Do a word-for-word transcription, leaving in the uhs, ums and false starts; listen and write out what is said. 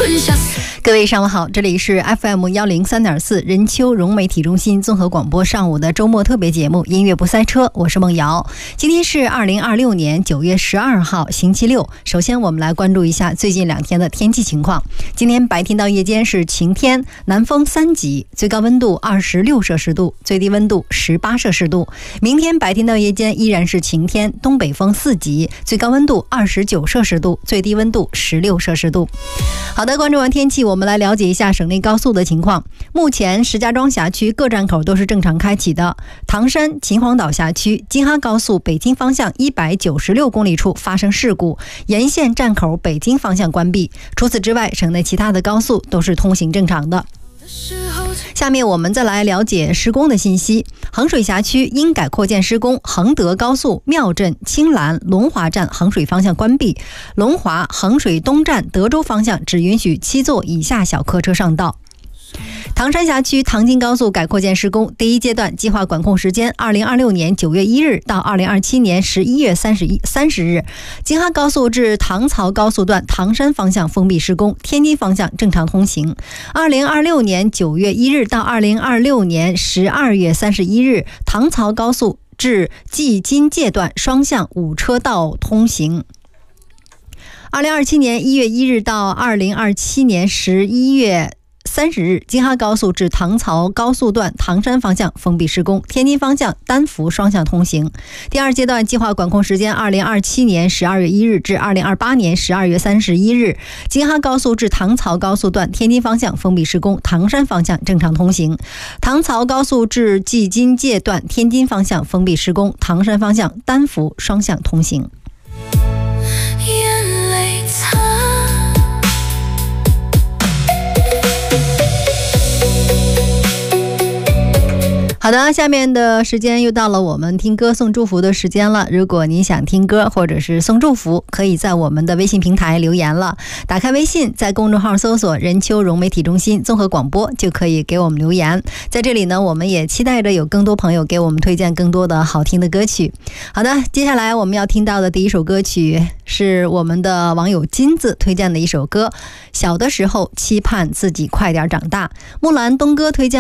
吞下。 各位上午好，这里是 F M 一零三点四 任丘融媒体中心综合广播上午的周末特别节目音乐不塞车，我是梦瑶。今天是二零二六年九月十二号星期六。首先我们来关注一下最近两天的天气情况。今天白天到夜间是晴天，南风三级，最高温度二十六摄氏度，最低温度十八摄氏度。明天白天到夜间依然是晴天，东北风四级，最高温度二十九摄氏度，最低温度十六摄氏度。好的，关注完天气，我们来了解一下省内高速的情况。目前石家庄辖区各站口都是正常开启的。唐山秦皇岛辖区京哈高速北京方向一百九十六公里处发生事故，沿线站口北京方向关闭。除此之外，省内其他的高速都是通行正常的。下面我们再来了解施工的信息。衡水辖区因改扩建施工，衡德高速庙镇、青兰、龙华站衡水方向关闭，龙华、衡水东站德州方向只允许七座以下小客车上道。唐山辖区唐津高速改扩建施工，第一阶段计划管控时间二零二六年九月一日到二零二七年十一月三十一三十日。京哈高速至唐曹高速段唐山方向封闭施工，天津方向正常通行。二零二六年九月一日到二零二六年十二月三十一日，唐曹高速至蓟金界段双向五车道通行。二零二七年一月一日到二零二七年十一月三十日，京哈高速至唐曹高速段唐山方向封闭施工，天津方向单幅双向通行。第二阶段计划管控时间二零二七年十二月一日至二零二八年十二月三十一日，京哈高速至唐曹高速段天津方向封闭施工，唐山方向正常通行。唐曹高速至蓟金界段天津方向封闭施工，唐山方向单幅双向通行。好的，下面的时间又到了我们听歌送祝福的时间了。如果您想听歌或者是送祝福，可以在我们的微信平台留言了。打开微信，在公众号搜索任丘融媒体中心综合广播，就可以给我们留言。在这里呢，我们也期待着有更多朋友给我们推荐更多的好听的歌曲。好的，接下来我们要听到的第一首歌曲是我们的网友金子推荐的一首歌，小的时候期盼自己快点长大。木兰东哥推荐